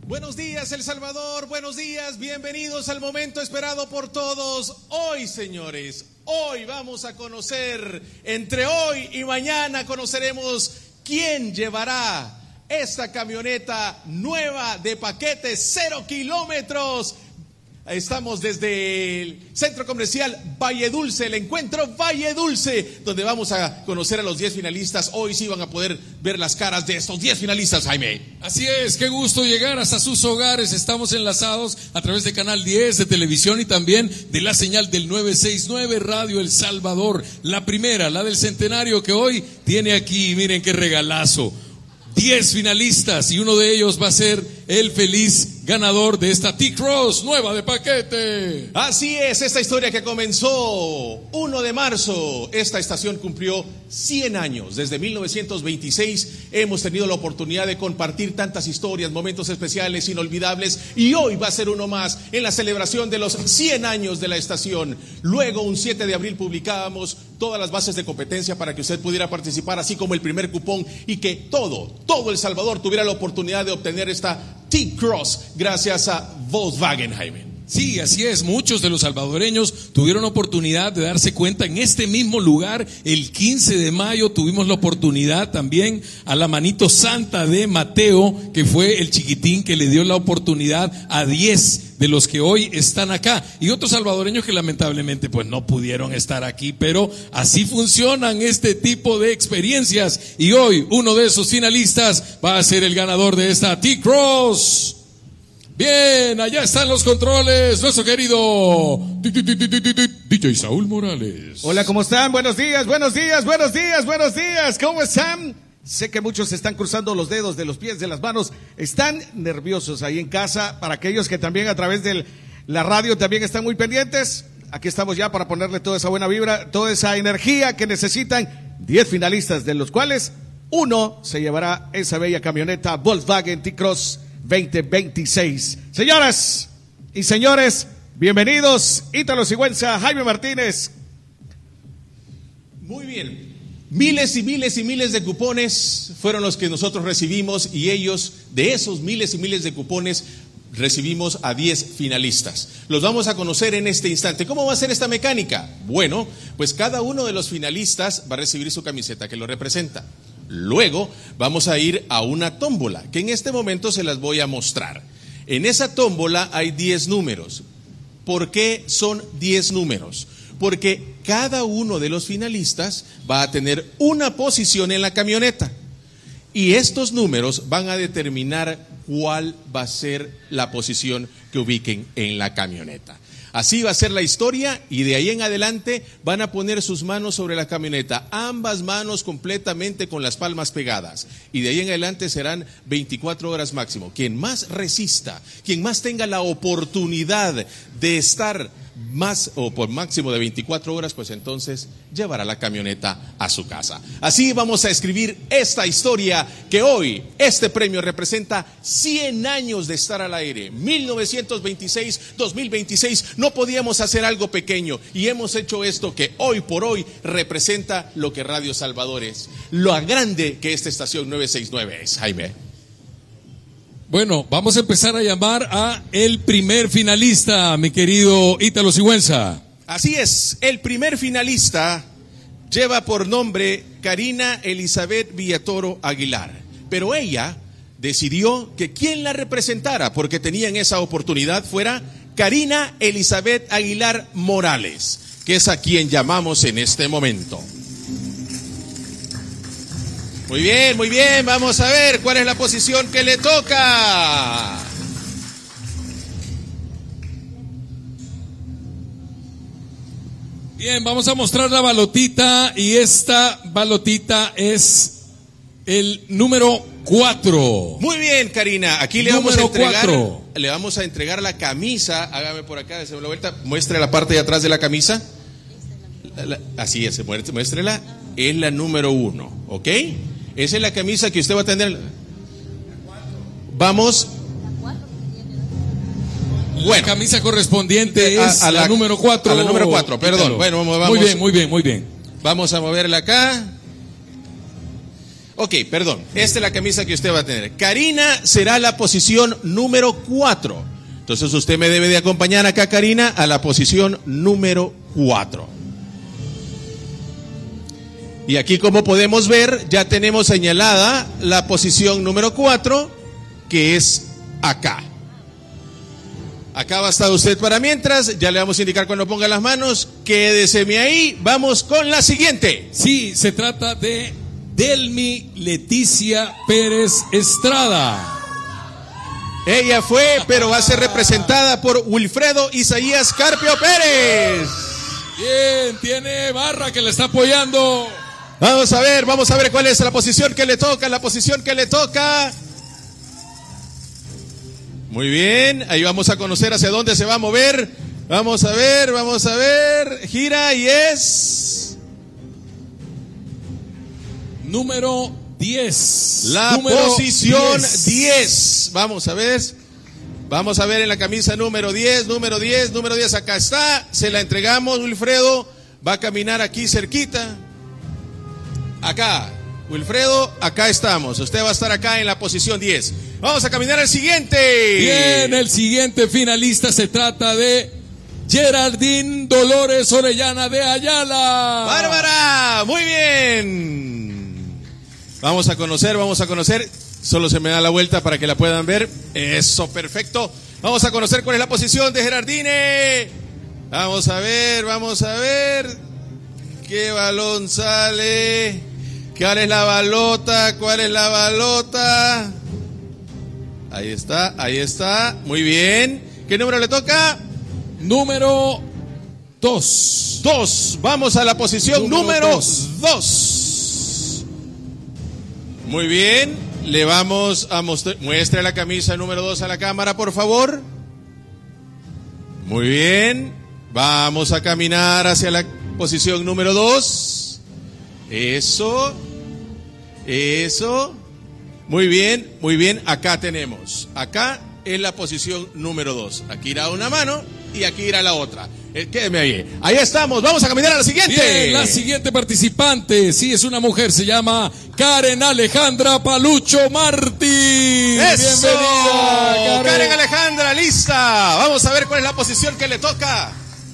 Buenos días, El Salvador, buenos días, bienvenidos al momento esperado por todos. Hoy, señores, hoy vamos a conocer, entre hoy y mañana conoceremos quién llevará esta camioneta nueva de paquete 0 kilómetros. Estamos desde el Centro Comercial Valle Dulce, el encuentro Valle Dulce, donde vamos a conocer a los 10 finalistas. Hoy sí van a poder ver las caras de estos 10 finalistas, Jaime. Así es, qué gusto llegar hasta sus hogares. Estamos enlazados a través de Canal 10 de televisión y también de la señal del 969 Radio El Salvador. La primera, la del centenario, que hoy tiene aquí, miren qué regalazo. 10 finalistas y uno de ellos va a ser el feliz ganador de esta T-Cross nueva de paquete. Así es, esta historia que comenzó 1 de marzo, esta estación cumplió 100 años. Desde 1926 hemos tenido la oportunidad de compartir tantas historias, momentos especiales, inolvidables, y hoy va a ser uno más en la celebración de los 100 años de la estación. Luego, un 7 de abril publicábamos todas las bases de competencia para que usted pudiera participar, así como el primer cupón, y que todo El Salvador tuviera la oportunidad de obtener esta T-Cross gracias a Volkswagen, Jaime. Sí, así es, muchos de los salvadoreños tuvieron oportunidad de darse cuenta en este mismo lugar. El 15 de mayo tuvimos la oportunidad también a la manito santa de Mateo, que fue el chiquitín que le dio la oportunidad a 10 de los que hoy están acá, y otros salvadoreños que lamentablemente pues no pudieron estar aquí, pero así funcionan este tipo de experiencias, y hoy uno de esos finalistas va a ser el ganador de esta T-Cross. Bien, allá están los controles, nuestro querido DJ Saúl Morales. Hola, ¿cómo están? Buenos días, buenos días, buenos días, buenos días, ¿cómo están? Sé que muchos están cruzando los dedos de los pies, de las manos, están nerviosos ahí en casa. Para aquellos que también a través de la radio también están muy pendientes, aquí estamos ya para ponerle toda esa buena vibra, toda esa energía que necesitan. 10 finalistas, de los cuales uno se llevará esa bella camioneta Volkswagen T-Cross 2026. Señoras y señores, bienvenidos. Ítalo Sigüenza, Jaime Martínez. Muy bien. Miles y miles y miles de cupones fueron los que nosotros recibimos, y ellos, de esos miles y miles de cupones, recibimos a 10 finalistas. Los vamos a conocer en este instante. ¿Cómo va a ser esta mecánica? Bueno, pues cada uno de los finalistas va a recibir su camiseta que lo representa. Luego vamos a ir a una tómbola, que en este momento se las voy a mostrar. En esa tómbola hay 10 números. ¿Por qué son 10 números? Porque cada uno de los finalistas va a tener una posición en la camioneta, y estos números van a determinar cuál va a ser la posición que ubiquen en la camioneta. Así va a ser la historia, y de ahí en adelante van a poner sus manos sobre la camioneta, ambas manos completamente con las palmas pegadas, y de ahí en adelante serán 24 horas máximo. Quien más resista, quien más tenga la oportunidad de estar más o por máximo de 24 horas, pues entonces llevará la camioneta a su casa. Así vamos a escribir esta historia, que hoy este premio representa 100 años de estar al aire. 1926-2026 no podíamos hacer algo pequeño, y hemos hecho esto que hoy por hoy representa lo que Radio Salvador es, lo grande que esta estación 969 es, Jaime. Bueno, vamos a empezar a llamar a el primer finalista, mi querido Ítalo Sigüenza. Así es, el primer finalista lleva por nombre Karina Elizabeth Villatoro Aguilar, pero ella decidió que quien la representara, porque tenían esa oportunidad, fuera Karina Elizabeth Aguilar Morales, que es a quien llamamos en este momento. Muy bien, vamos a ver cuál es la posición que le toca. Bien, vamos a mostrar la balotita, y esta balotita es el número 4. Muy bien, Karina, aquí le vamos a entregar la camisa. Hágame por acá, déjeme la vuelta, muestre la parte de atrás de la camisa. Así es, muéstrela, es la número 1, ¿ok? Esa es la camisa que usted va a tener. Vamos. Bueno, la camisa correspondiente es a la número 4. A la número 4, perdón. Bueno, vamos. Muy bien. Vamos a moverla acá. Ok, perdón. Esta es la camisa que usted va a tener. Karina será la posición número 4. Entonces usted me debe de acompañar acá, Karina, a la posición número 4. Y aquí, como podemos ver, ya tenemos señalada la posición número 4, que es acá. Acá va a estar usted para mientras, ya le vamos a indicar cuando ponga las manos. Quédeseme ahí, vamos con la siguiente. Sí, se trata de Delmi Leticia Pérez Estrada. Ella fue, pero va a ser representada por Wilfredo Isaías Carpio Pérez. Bien, tiene barra que le está apoyando. Vamos a ver cuál es la posición que le toca, Muy bien, ahí vamos a conocer hacia dónde se va a mover. Vamos a ver, gira y es... Número 10. La posición 10. Vamos a ver en la camisa número 10, acá está, se la entregamos, Wilfredo, va a caminar aquí cerquita. Acá, Wilfredo, acá estamos, usted va a estar acá en la posición 10. Vamos a caminar al siguiente. Bien, el siguiente finalista se trata de Geraldine Dolores Orellana de Ayala. Bárbara, muy bien. Vamos a conocer, solo se me da la vuelta para que la puedan ver. Eso, perfecto. Vamos a conocer cuál es la posición de Geraldine. Vamos a ver. ¿Qué balón sale? ¿Cuál es la balota? Ahí está. Muy bien. ¿Qué número le toca? Número 2. 2. Vamos a la posición número 2. Muy bien, le vamos a mostrar, muestre la camisa número 2 a la cámara, por favor. Muy bien, vamos a caminar hacia la posición número 2. Eso. Muy bien, acá es la posición número 2. Aquí irá una mano y aquí irá la otra. Quédeme ahí. Ahí estamos, vamos a caminar a la siguiente. Bien, la siguiente participante, sí, es una mujer, se llama Karen Alejandra Palucho Martín. ¡Eso! Bienvenida, Karen Alejandra, lista. Vamos a ver cuál es la posición que le toca.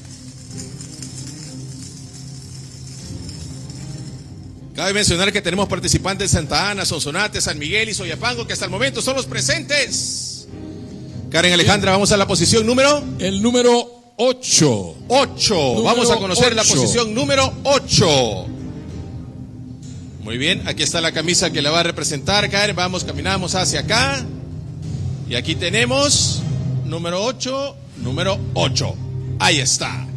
Cabe mencionar que tenemos participantes de Santa Ana, Sonsonate, San Miguel y Soyapango, que hasta el momento son los presentes. Karen Alejandra, vamos a la posición número... El número 8. Vamos a conocer la posición número 8. Muy bien, aquí está la camisa que la va a representar, Karen. Caminamos hacia acá. Y aquí tenemos número 8. Ahí está.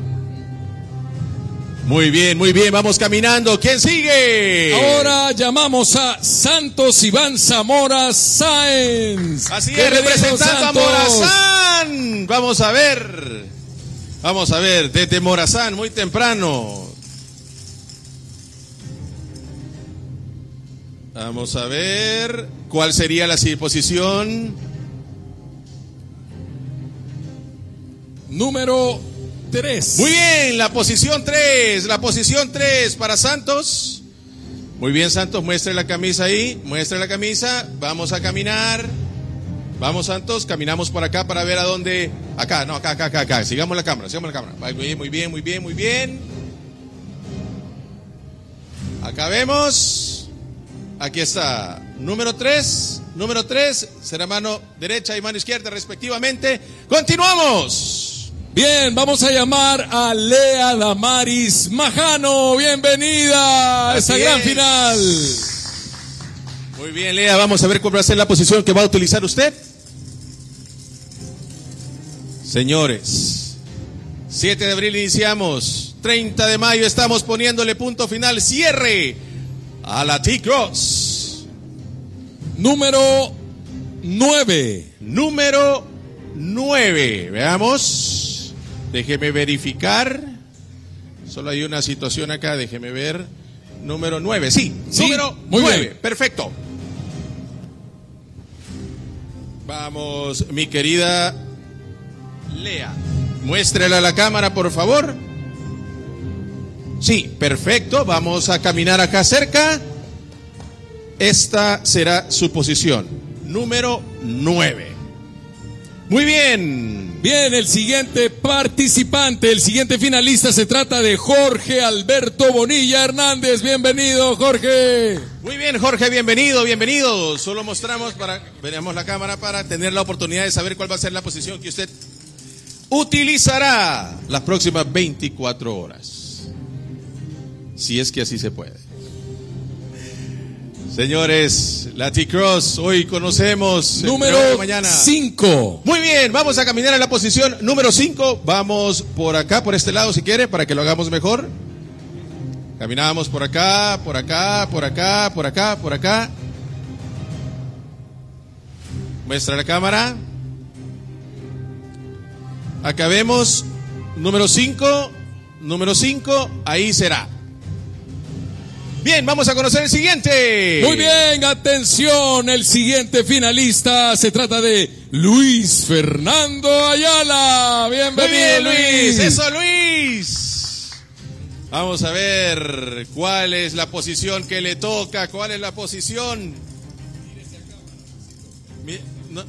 Muy bien, vamos caminando. ¿Quién sigue? Ahora llamamos a Santos Iván Zamora Sáenz. Así es, representando a Morazán. Vamos a ver, desde Morazán, muy temprano. Vamos a ver cuál sería la posición. Número 3. Muy bien, la posición 3 para Santos. Muy bien, Santos, muestre la camisa ahí, vamos a caminar. Vamos, Santos, caminamos por acá para ver a dónde. Acá, sigamos la cámara. Muy bien. Acá vemos. Aquí está, número 3, será mano derecha y mano izquierda respectivamente. ¡Continuamos! Bien, vamos a llamar a Lea Damaris Majano. Bienvenida a esta gran final. Muy bien, Lea, vamos a ver cuál va a ser la posición que va a utilizar usted. Señores, 7 de abril iniciamos, 30 de mayo estamos poniéndole punto final, cierre a la T-Cross. Número 9. Veamos. Déjeme verificar. Solo hay una situación acá, déjeme ver. Número 9, sí, número 9, perfecto. Vamos, mi querida Lea, muéstrela a la cámara, por favor. Sí, perfecto, vamos a caminar acá cerca. esta será su posición, número 9. Muy bien. Bien, el siguiente participante, el siguiente finalista se trata de Jorge Alberto Bonilla Hernández. Bienvenido, Jorge. Muy bien, Jorge, bienvenido, bienvenido. Solo mostramos veamos la cámara para tener la oportunidad de saber cuál va a ser la posición que usted utilizará las próximas 24 horas. Si es que así se puede. Señores, la T-Cross, hoy conocemos número 5. Muy bien, vamos a caminar a la posición número 5. Vamos por acá, por este lado si quiere, para que lo hagamos mejor. Caminamos por acá, por acá, por acá, por acá, por acá. Muestra la cámara. Acá vemos número 5, ahí será. Bien, vamos a conocer el siguiente. Muy bien, atención, el siguiente finalista se trata de Luis Fernando Ayala. Bienvenido, muy bien, Luis. Eso, Luis. Vamos a ver cuál es la posición que le toca, cuál es la posición. No.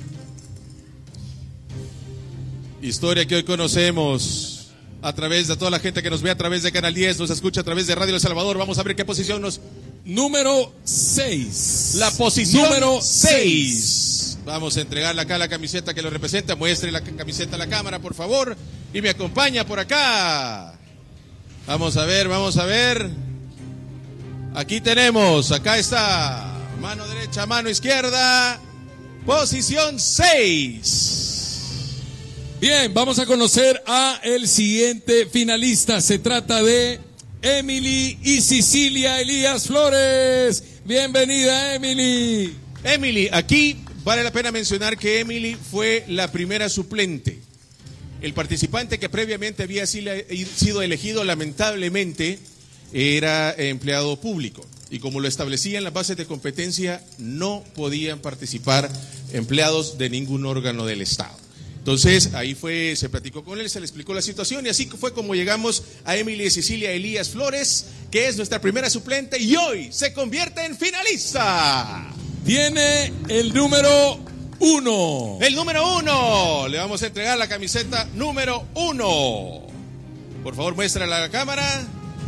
Historia que hoy conocemos. A través de toda la gente que nos ve a través de Canal 10, nos escucha a través de Radio El Salvador. Vamos a ver qué posición nos... Número 6. La posición número 6. Vamos a entregarle acá la camiseta que lo representa. Muestre la camiseta a la cámara, por favor. Y me acompaña por acá. Vamos a ver. Aquí tenemos, acá está. Mano derecha, mano izquierda. Posición 6. Bien, vamos a conocer a el siguiente finalista. Se trata de Emily y Cecilia Elías Flores. Bienvenida, Emily. Emily, aquí vale la pena mencionar que Emily fue la primera suplente. El participante que previamente había sido elegido, lamentablemente, era empleado público. Y como lo establecían las bases de competencia, no podían participar empleados de ningún órgano del Estado. Entonces, ahí se platicó con él, se le explicó la situación y así fue como llegamos a Emily y Cecilia Elías Flores, que es nuestra primera suplente y hoy se convierte en finalista. Tiene el número 1. El número 1. Le vamos a entregar la camiseta número 1. Por favor, muéstrala a la cámara.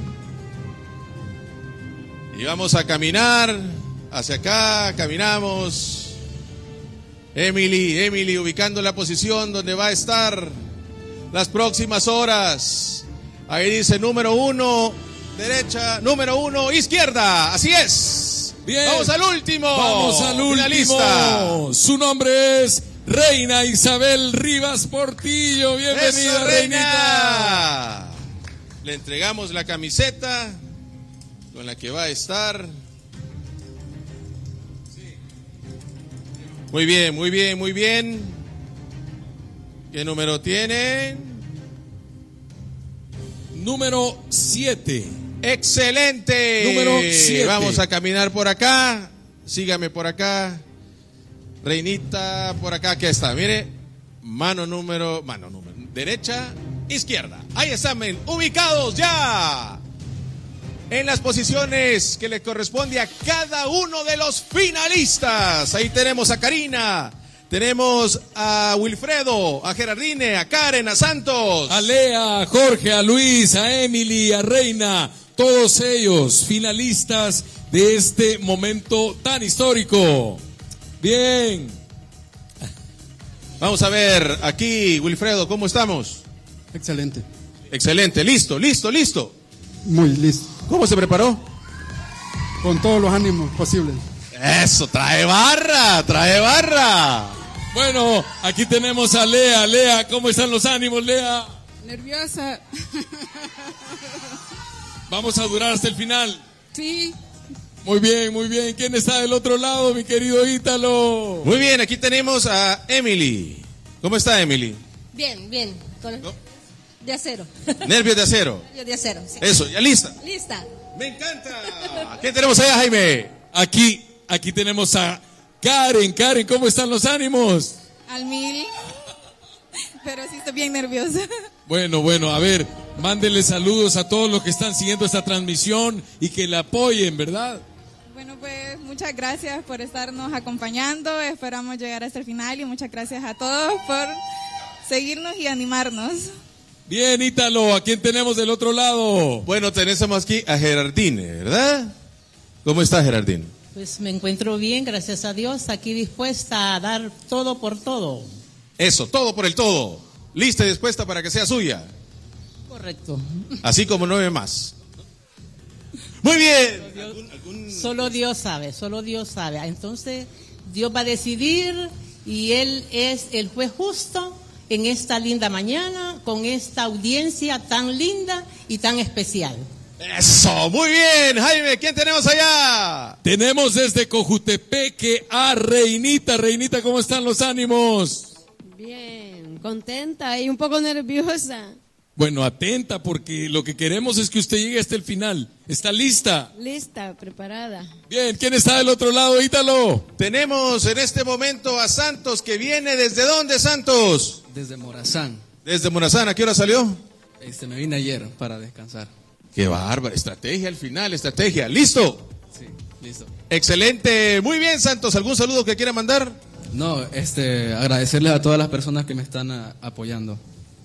Y vamos a caminar hacia acá, caminamos. Emily, ubicando la posición donde va a estar las próximas horas. Ahí dice número 1, derecha, número 1, izquierda. Así es. Bien. Vamos al último. Finalista. Su nombre es Reina Isabel Rivas Portillo. Bienvenida, ¡eso, Reinita! Le entregamos la camiseta con la que va a estar. Muy bien. ¿Qué número tiene? Número 7. ¡Excelente! Número 7. Vamos a caminar por acá. Sígame por acá. Reinita, por acá, aquí está. Mire, mano número, derecha, izquierda. Ahí están, ubicados ya en las posiciones que le corresponde a cada uno de los finalistas. Ahí tenemos a Karina, tenemos a Wilfredo, a Gerardine, a Karen, a Santos, a Lea, a Jorge, a Luis, a Emily, a Reina, todos ellos finalistas de este momento tan histórico. Bien. Vamos a ver aquí, Wilfredo, ¿cómo estamos? Excelente. Excelente, listo. Muy listo. ¿Cómo se preparó? Con todos los ánimos posibles. Eso, trae barra. Bueno, aquí tenemos a Lea. Lea, ¿cómo están los ánimos, Lea? Nerviosa. Vamos a durar hasta el final. Sí. Muy bien. ¿Quién está del otro lado, mi querido Ítalo? Muy bien, aquí tenemos a Emily. ¿Cómo está, Emily? Bien. De acero. Nervios de acero. Nervios de acero, sí. Eso, ya lista. Lista. Me encanta. ¿Quién tenemos allá, Jaime? Aquí tenemos a Karen. Karen, ¿cómo están los ánimos? Al 1000. Pero sí estoy bien nerviosa. Bueno, a ver, mándenle saludos a todos los que están siguiendo esta transmisión y que la apoyen, ¿verdad? Bueno, pues muchas gracias por estarnos acompañando. Esperamos llegar hasta el final y muchas gracias a todos por seguirnos y animarnos. Bien, Ítalo, ¿a quién tenemos del otro lado? Bueno, tenemos aquí a Gerardine, ¿verdad? ¿Cómo está, Gerardine? Pues me encuentro bien, gracias a Dios, aquí dispuesta a dar todo por todo. Eso, todo por el todo. Lista y dispuesta para que sea suya. Correcto. Así como 9 más. Muy bien. Solo Dios sabe. Entonces, Dios va a decidir y Él es el juez justo en esta linda mañana, con esta audiencia tan linda y tan especial. Eso, muy bien, Jaime, ¿quién tenemos allá? Tenemos desde Cojutepeque a Reinita. Reinita, ¿cómo están los ánimos? Bien, contenta y un poco nerviosa. Bueno, atenta, porque lo que queremos es que usted llegue hasta el final. ¿Está lista? Lista, preparada. Bien, ¿quién está del otro lado, Ítalo? Tenemos en este momento a Santos, que viene ¿desde dónde, Santos? Desde Morazán. Desde Morazán, ¿a qué hora salió? Me vine ayer para descansar. Qué bárbara, estrategia al final, estrategia. ¿Listo? Sí, listo. Excelente, muy bien, Santos. ¿Algún saludo que quiera mandar? No, agradecerles a todas las personas que me están apoyando.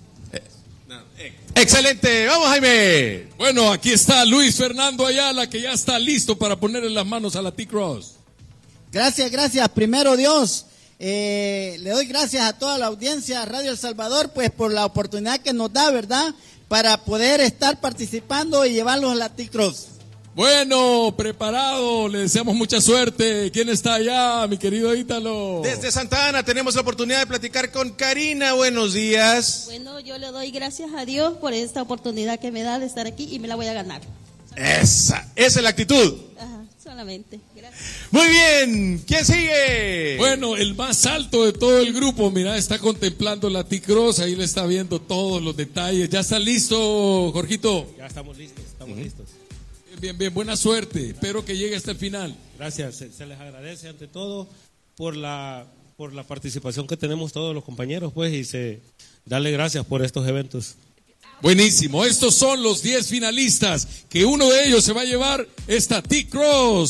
Excelente, vamos, Jaime. Bueno, aquí está Luis Fernando Ayala, que ya está listo para ponerle las manos a la T-Cross. Gracias. Primero Dios, le doy gracias a toda la audiencia Radio El Salvador, pues por la oportunidad que nos da, ¿verdad?, para poder estar participando y llevarlos a la T-Cross. Bueno, preparado, le deseamos mucha suerte. ¿Quién está allá, mi querido Ítalo? Desde Santa Ana tenemos la oportunidad de platicar con Karina. Buenos días. Bueno, yo le doy gracias a Dios por esta oportunidad que me da de estar aquí y me la voy a ganar. Esa es la actitud. Ajá, solamente. Gracias. Muy bien, ¿quién sigue? Bueno, el más alto de todo el grupo, mira, está contemplando la T-Cross, ahí le está viendo todos los detalles. ¿Ya está listo, Jorgito? Ya estamos listos, listos. Bien, buena suerte. Espero que llegue hasta el final. Gracias, se les agradece ante todo por la participación que tenemos todos los compañeros, pues, y darle gracias por estos eventos. Buenísimo, estos son los 10 finalistas, que uno de ellos se va a llevar esta T-Cross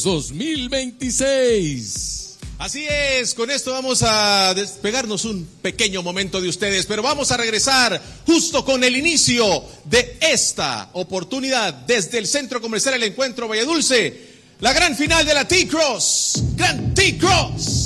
2026. Así es, con esto vamos a despegarnos un pequeño momento de ustedes, pero vamos a regresar justo con el inicio de esta oportunidad desde el Centro Comercial El Encuentro Valledulce, la gran final de la T-Cross, Gran T-Cross.